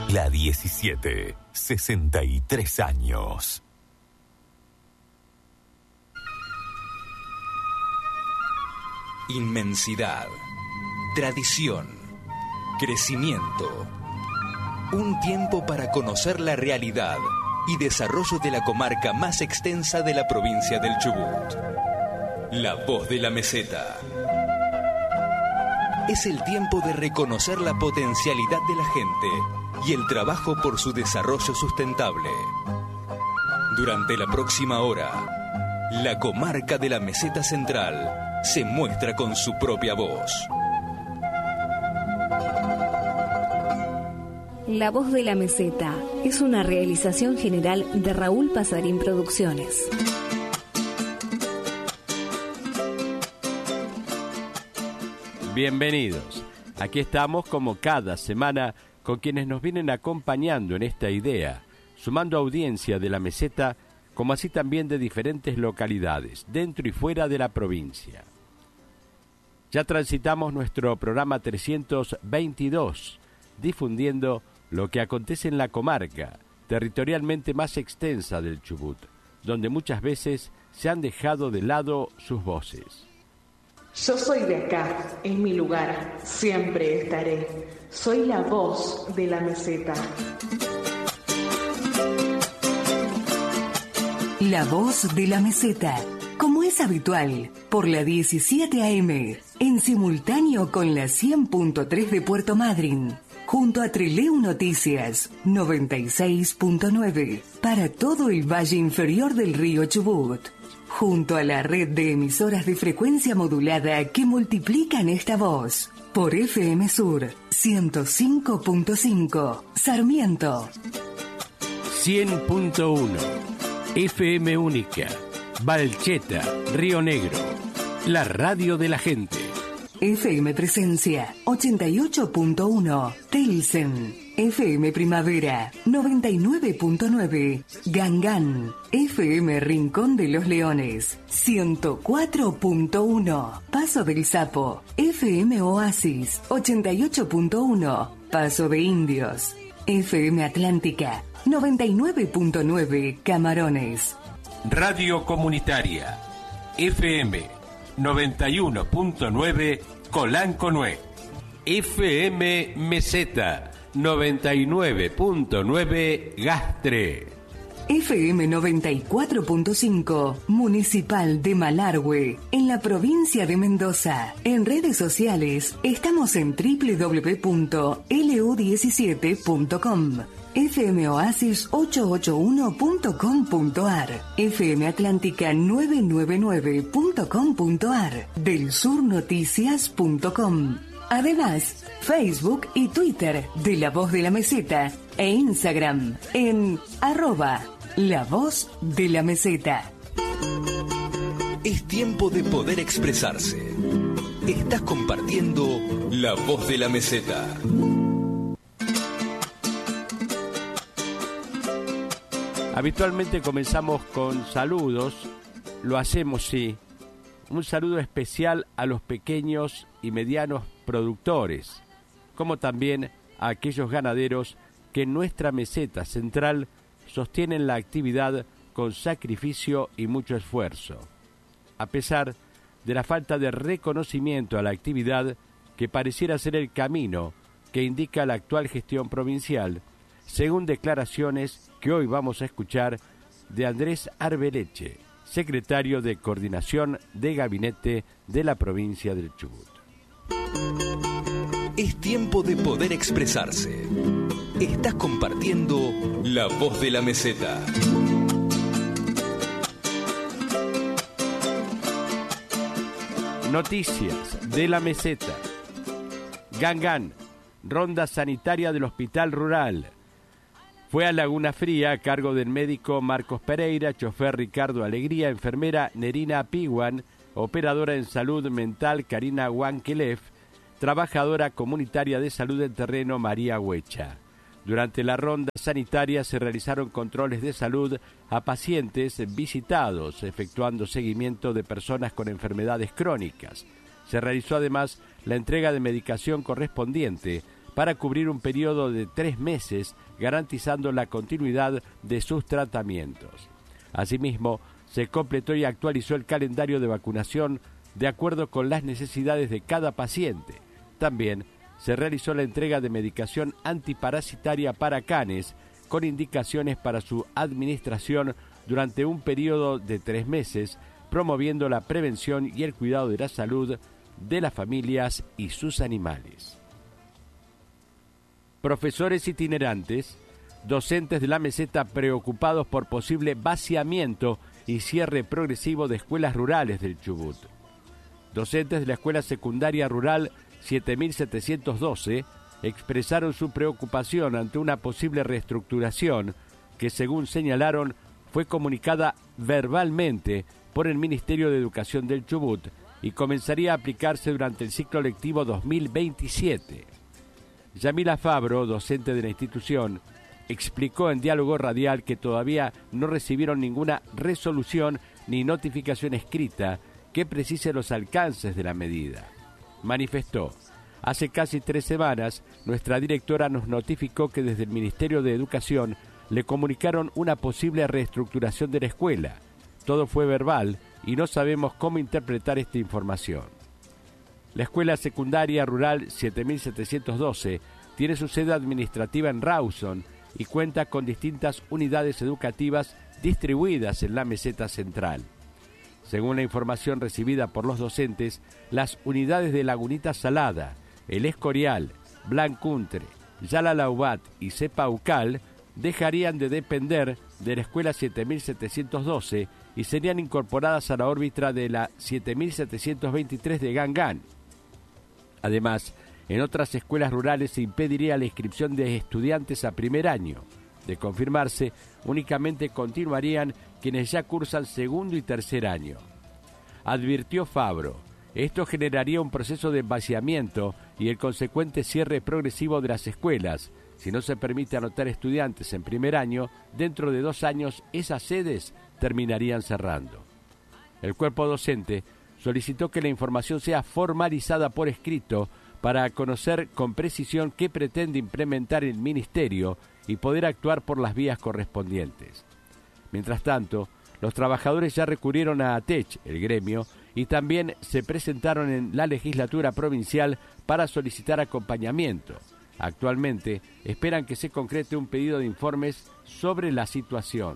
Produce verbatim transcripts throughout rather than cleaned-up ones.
La diecisiete, sesenta y tres años. Inmensidad, tradición, crecimiento. Un tiempo para conocer la realidad y desarrollo de la comarca más extensa de la provincia del Chubut. La Voz de la Meseta. Es el tiempo de reconocer la potencialidad de la gente y el trabajo por su desarrollo sustentable. Durante la próxima hora, la comarca de la Meseta Central se muestra con su propia voz. La Voz de la Meseta es una realización general de Raúl Pasarín Producciones. Bienvenidos. Aquí estamos como cada semana con quienes nos vienen acompañando en esta idea, sumando audiencia de la Meseta, como así también de diferentes localidades, dentro y fuera de la provincia. Ya transitamos nuestro programa trescientos veintidós, difundiendo lo que acontece en la comarca, territorialmente más extensa del Chubut, donde muchas veces se han dejado de lado sus voces. Yo soy de acá, es mi lugar, siempre estaré. Soy la voz de la meseta. La Voz de la Meseta, como es habitual, por la diecisiete A M, en simultáneo con la cien punto tres de Puerto Madryn, junto a Trileu Noticias noventa y seis punto nueve, para todo el valle inferior del río Chubut, junto a la red de emisoras de frecuencia modulada que multiplican esta voz, por F M Sur ciento cinco punto cinco, Sarmiento. cien punto uno, F M Única, Valcheta, Río Negro, la radio de la gente. F M Presencia ochenta y ocho punto uno, Telsen. F M Primavera noventa y nueve punto nueve, Gangán. F M Rincón de los Leones ciento cuatro punto uno, Paso del Sapo. F M Oasis ochenta y ocho punto uno, Paso de Indios. F M Atlántica noventa y nueve punto nueve, Camarones. Radio Comunitaria F M noventa y uno punto nueve, Colanconué. F M Meseta noventa y nueve punto nueve, Gastre. F M noventa y cuatro punto cinco, Municipal de Malargüe, en la provincia de Mendoza. En redes sociales estamos en doble u doble u doble u punto L U diecisiete punto com, F M Oasis ochocientos ochenta y uno punto com punto a r, F M Atlántica novecientos noventa y nueve punto com punto a r, del sur noticias punto com. Además, Facebook y Twitter de La Voz de la Meseta e Instagram en arroba La Voz de la Meseta. Es tiempo de poder expresarse. Estás compartiendo La Voz de la Meseta. Habitualmente comenzamos con saludos, lo hacemos sí. Un saludo especial a los pequeños y medianos productores, como también a aquellos ganaderos que en nuestra meseta central sostienen la actividad con sacrificio y mucho esfuerzo. A pesar de la falta de reconocimiento a la actividad que pareciera ser el camino que indica la actual gestión provincial, según declaraciones que hoy vamos a escuchar de Andrés Arbeleche, secretario de Coordinación de Gabinete de la provincia del Chubut. Es tiempo de poder expresarse. Estás compartiendo La Voz de la Meseta. Noticias de la Meseta. Gangán, ronda sanitaria del Hospital Rural. Fue a Laguna Fría a cargo del médico Marcos Pereira, chofer Ricardo Alegría, enfermera Nerina Piguan, operadora en salud mental Karina Wankelef, trabajadora comunitaria de salud en terreno María Huecha. Durante la ronda sanitaria se realizaron controles de salud a pacientes visitados, efectuando seguimiento de personas con enfermedades crónicas. Se realizó además la entrega de medicación correspondiente para cubrir un periodo de tres meses, garantizando la continuidad de sus tratamientos. Asimismo, se completó y actualizó el calendario de vacunación de acuerdo con las necesidades de cada paciente. También se realizó la entrega de medicación antiparasitaria para canes, con indicaciones para su administración durante un periodo de tres meses, promoviendo la prevención y el cuidado de la salud de las familias y sus animales. Profesores itinerantes, docentes de la meseta preocupados por posible vaciamiento y cierre progresivo de escuelas rurales del Chubut. Docentes de la Escuela Secundaria Rural siete mil setecientos doce expresaron su preocupación ante una posible reestructuración que, según señalaron, fue comunicada verbalmente por el Ministerio de Educación del Chubut y comenzaría a aplicarse durante el ciclo lectivo dos mil veintisiete. Yamila Fabro, docente de la institución, explicó en diálogo radial que todavía no recibieron ninguna resolución ni notificación escrita que precise los alcances de la medida. Manifestó: hace casi tres semanas, nuestra directora nos notificó que desde el Ministerio de Educación le comunicaron una posible reestructuración de la escuela. Todo fue verbal y no sabemos cómo interpretar esta información. La Escuela Secundaria Rural siete mil setecientos doce tiene su sede administrativa en Rawson y cuenta con distintas unidades educativas distribuidas en la meseta central. Según la información recibida por los docentes, las unidades de Lagunita Salada, El Escorial, Blancuntre, Yalalaubat y Cepaucal dejarían de depender de la Escuela siete mil setecientos doce y serían incorporadas a la órbita de la siete mil setecientos veintitrés de Gangán. Además, en otras escuelas rurales se impediría la inscripción de estudiantes a primer año. De confirmarse, únicamente continuarían quienes ya cursan segundo y tercer año. Advirtió Fabro: esto generaría un proceso de vaciamiento y el consecuente cierre progresivo de las escuelas. Si no se permite anotar estudiantes en primer año, dentro de dos años esas sedes terminarían cerrando. El cuerpo docente solicitó que la información sea formalizada por escrito para conocer con precisión qué pretende implementar el Ministerio y poder actuar por las vías correspondientes. Mientras tanto, los trabajadores ya recurrieron a ATECH, el gremio, y también se presentaron en la legislatura provincial para solicitar acompañamiento. Actualmente esperan que se concrete un pedido de informes sobre la situación.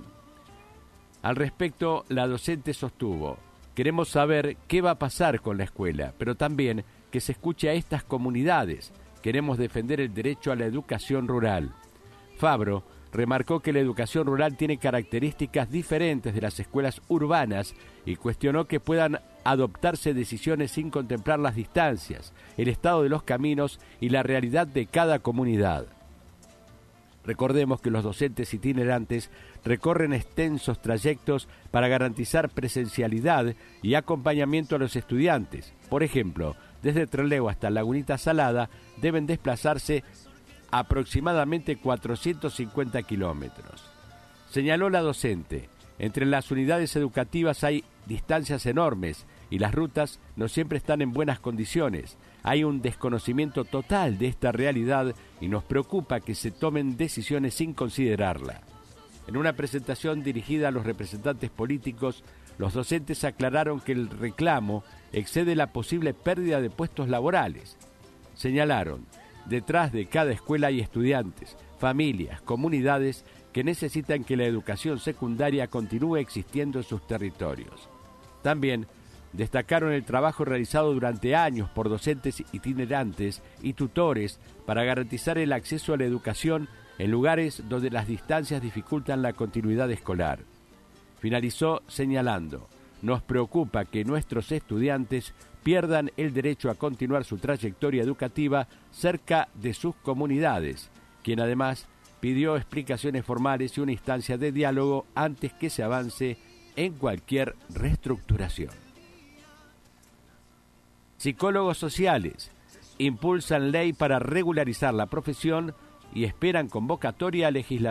Al respecto, la docente sostuvo: queremos saber qué va a pasar con la escuela, pero también que se escuche a estas comunidades. Queremos defender el derecho a la educación rural. Fabro remarcó que la educación rural tiene características diferentes de las escuelas urbanas y cuestionó que puedan adoptarse decisiones sin contemplar las distancias, el estado de los caminos y la realidad de cada comunidad. Recordemos que los docentes itinerantes recorren extensos trayectos para garantizar presencialidad y acompañamiento a los estudiantes. Por ejemplo, desde Trelew hasta Lagunita Salada deben desplazarse aproximadamente cuatrocientos cincuenta kilómetros. Señaló la docente: entre las unidades educativas hay distancias enormes y las rutas no siempre están en buenas condiciones. Hay un desconocimiento total de esta realidad y nos preocupa que se tomen decisiones sin considerarla. En una presentación dirigida a los representantes políticos, los docentes aclararon que el reclamo excede la posible pérdida de puestos laborales. Señalaron: detrás de cada escuela hay estudiantes, familias, comunidades que necesitan que la educación secundaria continúe existiendo en sus territorios. También destacaron el trabajo realizado durante años por docentes itinerantes y tutores para garantizar el acceso a la educación en lugares donde las distancias dificultan la continuidad escolar. Finalizó señalando: nos preocupa que nuestros estudiantes pierdan el derecho a continuar su trayectoria educativa cerca de sus comunidades, quien además pidió explicaciones formales y una instancia de diálogo antes que se avance en cualquier reestructuración. Psicólogos sociales impulsan ley para regularizar la profesión y esperan convocatoria legislativa.